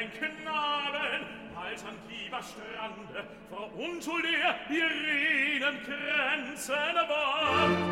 Knaben, als an Tiber Strande vor unschuldiger Irenen Kränzen ward.